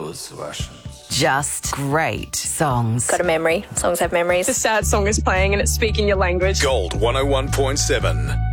those Russians. Just great songs. Got a memory. Songs have memories. The sad song is playing and it's speaking your language. Gold 101.7.